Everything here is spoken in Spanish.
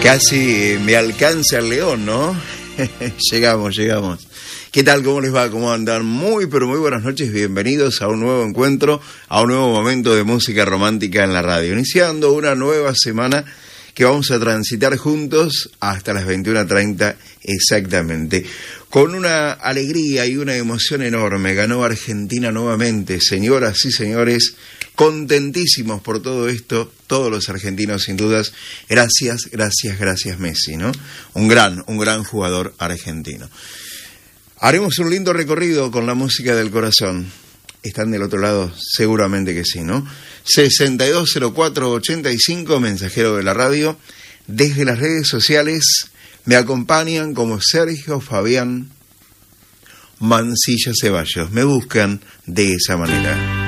Casi me alcanza el león, ¿no? Llegamos. ¿Qué tal? ¿Cómo les va? ¿Cómo andan? Muy, pero muy buenas noches. Bienvenidos a un nuevo encuentro, a un nuevo momento de música romántica en la radio. Iniciando una nueva semana que vamos a transitar juntos hasta las 21:30 exactamente. Con una alegría y una emoción enorme. Ganó Argentina nuevamente. Señoras y señores, contentísimos por todo esto, todos los argentinos sin dudas. Gracias Messi, ¿no? Un gran jugador argentino. Haremos un lindo recorrido con la música del corazón. ¿Están del otro lado? Seguramente que sí, ¿no? 620485, mensajero de la radio. Desde las redes sociales me acompañan como Sergio Fabián Mancilla Ceballos. Me buscan de esa manera.